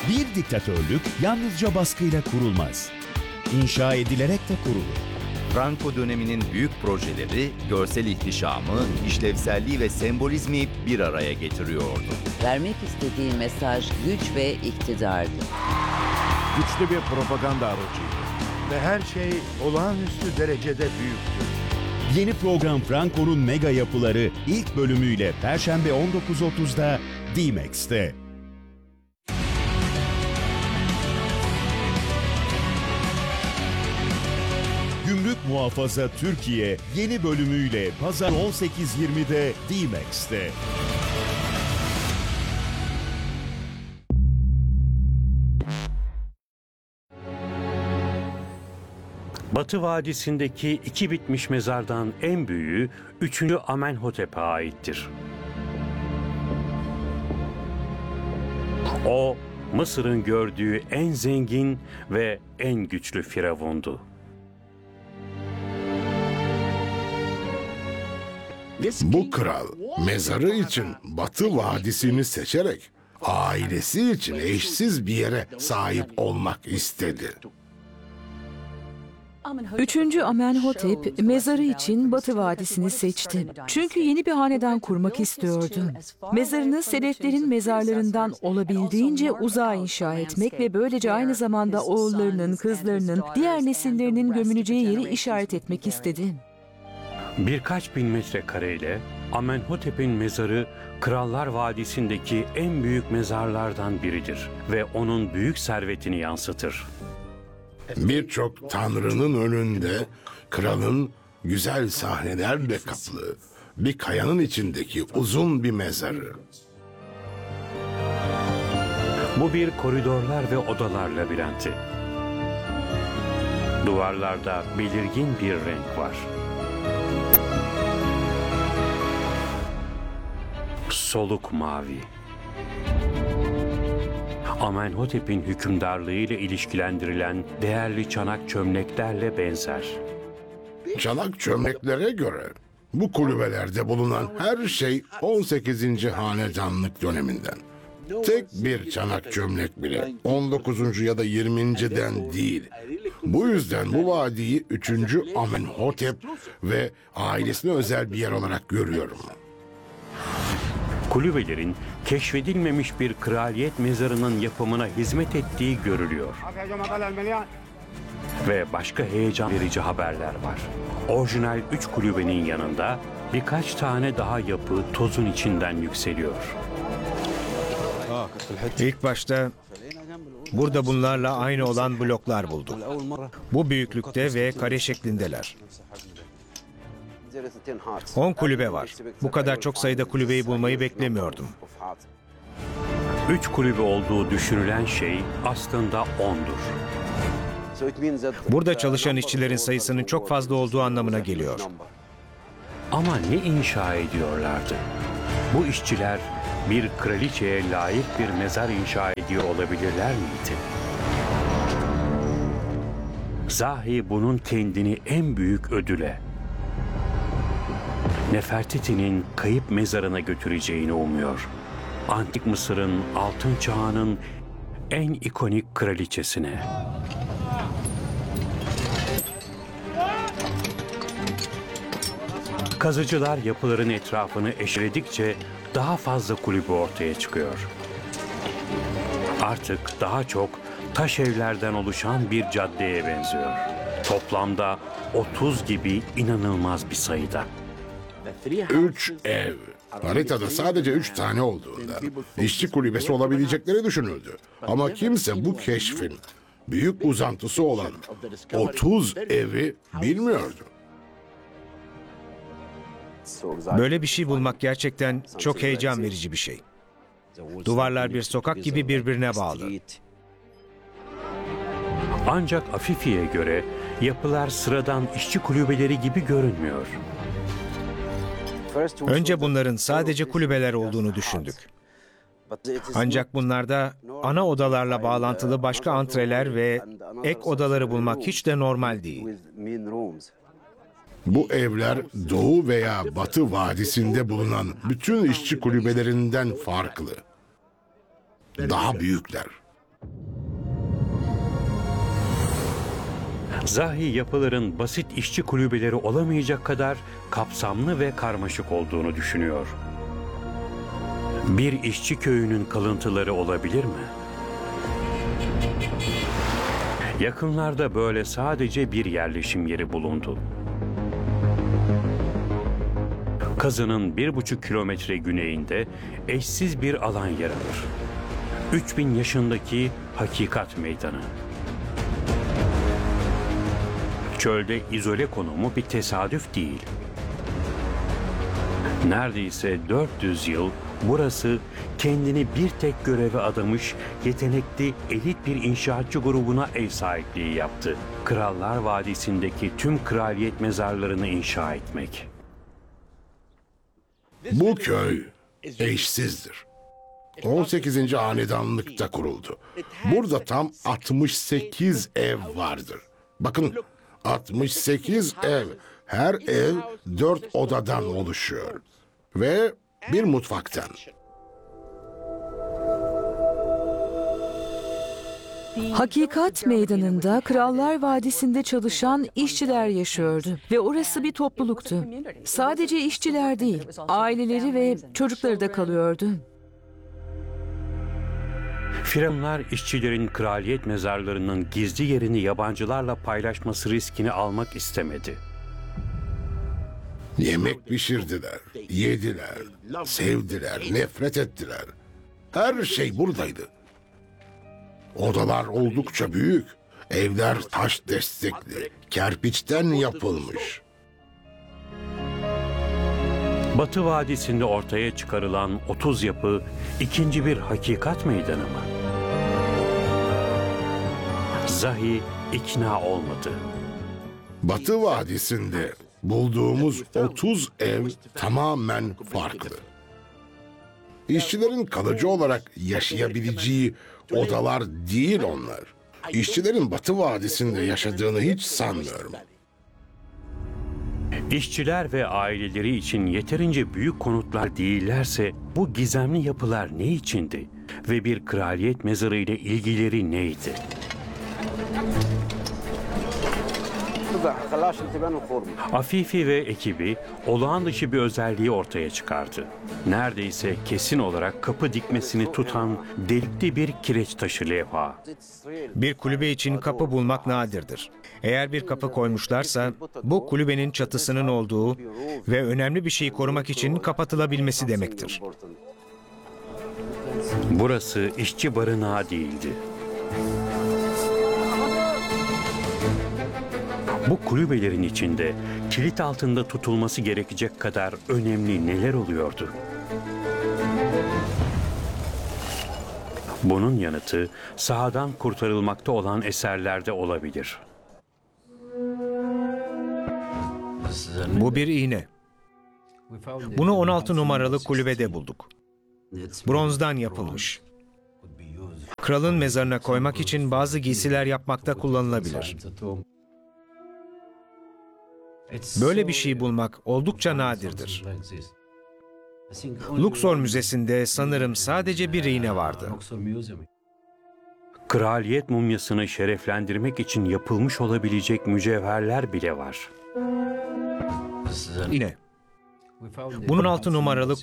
Bir diktatörlük yalnızca baskıyla kurulmaz. İnşa edilerek de kurulur. Franco döneminin büyük projeleri, görsel ihtişamı, işlevselliği ve sembolizmi bir araya getiriyordu. Vermek istediği mesaj güç ve iktidardı. Güçlü bir propaganda aracıydı. Ve her şey olağanüstü derecede büyüktü. Yeni program Franco'nun mega yapıları ilk bölümüyle Perşembe 19.30'da D-Max'te. Gümrük Muhafaza Türkiye yeni bölümüyle Pazar 18.20'de D-Max'te. Batı Vadisi'ndeki iki bitmiş mezardan en büyüğü 3. Amenhotep'e aittir. O, Mısır'ın gördüğü en zengin ve en güçlü firavundu. Bu kral mezarı için Batı Vadisi'ni seçerek ailesi için eşsiz bir yere sahip olmak istedi. 3. Amenhotep mezarı için Batı Vadisi'ni seçti. Çünkü yeni bir hanedan kurmak istiyordu. Mezarını Seleflerin mezarlarından olabildiğince uzağa inşa etmek ve böylece aynı zamanda oğullarının, kızlarının, diğer nesillerinin gömüleceği yeri işaret etmek istedi. Birkaç bin metrekareyle Amenhotep'in mezarı Krallar Vadisi'ndeki en büyük mezarlardan biridir ve onun büyük servetini yansıtır. Birçok tanrının önünde kralın güzel sahnelerle kaplı bir kayanın içindeki uzun bir mezarı. Bu bir koridorlar ve odalar labirenti. Duvarlarda belirgin bir renk var. Soluk mavi. Amenhotep'in hükümdarlığıyla ilişkilendirilen değerli çanak çömleklerle benzer. Çanak çömleklere göre bu kulübelerde bulunan her şey 18. hanedanlık döneminden. Tek bir çanak çömlek bile 19. ya da 20.den değil. Bu yüzden bu vadiyi 3. Amenhotep ve ailesine özel bir yer olarak görüyorum. Kulübelerin keşfedilmemiş bir kraliyet mezarının yapımına hizmet ettiği görülüyor. Ve başka heyecan verici haberler var. Orijinal 3 kulübenin yanında birkaç tane daha yapı tozun içinden yükseliyor. İlk başta burada bunlarla aynı olan bloklar buldum. Bu büyüklükte ve kare şeklindeler. 10 kulübe var. Bu kadar çok sayıda kulübeyi bulmayı beklemiyordum. 3 kulübe olduğu düşünülen şey aslında 10'dur. Burada çalışan işçilerin sayısının çok fazla olduğu anlamına geliyor. Ama ne inşa ediyorlardı? Bu işçiler bir kraliçeye layık bir mezar inşa ediyor olabilirler miydi? Zahi bunun kendini en büyük ödüle, Nefertiti'nin kayıp mezarına götüreceğini umuyor. Antik Mısır'ın altın çağının en ikonik kraliçesine. Kazıcılar yapıların etrafını eşeledikçe daha fazla kulübe ortaya çıkıyor. Artık daha çok taş evlerden oluşan bir caddeye benziyor. Toplamda 30 gibi inanılmaz bir sayıda. 3 ev. Haritada sadece 3 tane olduğundan işçi kulübesi olabilecekleri düşünüldü. Ama kimse bu keşfin büyük uzantısı olan 30 evi bilmiyordu. Böyle bir şey bulmak gerçekten çok heyecan verici bir şey. Duvarlar bir sokak gibi birbirine bağlı. Ancak Afifi'ye göre yapılar sıradan işçi kulübeleri gibi görünmüyor. Önce bunların sadece kulübeler olduğunu düşündük. Ancak bunlarda ana odalarla bağlantılı başka antreler ve ek odaları bulmak hiç de normal değil. Bu evler Doğu veya Batı Vadisi'nde bulunan bütün işçi kulübelerinden farklı. Daha büyükler. Zahi yapıların basit işçi kulübeleri olamayacak kadar kapsamlı ve karmaşık olduğunu düşünüyor. Bir işçi köyünün kalıntıları olabilir mi? Yakınlarda böyle sadece bir yerleşim yeri bulundu. Kazının 1,5 kilometre güneyinde eşsiz bir alan yer alır. 3000 yaşındaki Hakikat Meydanı. Çölde izole konumu bir tesadüf değil. Neredeyse 400 yıl burası kendini bir tek göreve adamış yetenekli elit bir inşaatçı grubuna ev sahipliği yaptı. Krallar Vadisi'ndeki tüm kraliyet mezarlarını inşa etmek. Bu köy eşsizdir. 18. hanedanlıkta kuruldu. Burada tam 68 ev vardır. Bakın, 68 ev. Her ev 4 odadan oluşuyor. Ve bir mutfaktan. Hakikat Meydanı'nda Krallar Vadisi'nde çalışan işçiler yaşıyordu ve orası bir topluluktu. Sadece işçiler değil, aileleri ve çocukları da kalıyordu. Firavunlar işçilerin kraliyet mezarlarının gizli yerini yabancılarla paylaşması riskini almak istemedi. Yemek pişirdiler, yediler, sevdiler, nefret ettiler. Her şey buradaydı. Odalar oldukça büyük. Evler taş destekli, kerpiçten yapılmış. Batı Vadisi'nde ortaya çıkarılan 30 yapı ikinci bir hakikat meydanı mı? Zahi ikna olmadı. Batı Vadisi'nde bulduğumuz 30 ev tamamen farklı. İşçilerin kalıcı olarak yaşayabileceği odalar değil onlar. İşçilerin Batı Vadisi'nde yaşadığını hiç sanmıyorum. İşçiler ve aileleri için yeterince büyük konutlar değillerse bu gizemli yapılar ne içindi ve bir kraliyet mezarı ile ilgileri neydi? Afifi ve ekibi olağan dışı bir özelliği ortaya çıkardı. Neredeyse kesin olarak kapı dikmesini tutan delikli bir kireç taşı levha. Bir kulübe için kapı bulmak nadirdir. Eğer bir kapı koymuşlarsa bu kulübenin çatısının olduğu ve önemli bir şeyi korumak için kapatılabilmesi demektir. Burası işçi barınağı değildi. Bu kulübelerin içinde kilit altında tutulması gerekecek kadar önemli neler oluyordu? Bunun yanıtı sahadan kurtarılmakta olan eserlerde olabilir. Bu bir iğne. Bunu 16 numaralı kulübede bulduk. Bronzdan yapılmış. Kralın mezarına koymak için bazı giysiler yapmakta kullanılabilir. Böyle bir şey bulmak oldukça nadirdir. Luxor Müzesi'nde sanırım sadece bir iğne vardı. Kraliyet mumyasını şereflendirmek için yapılmış olabilecek mücevherler bile var. İğne. Bunun 6 numaralı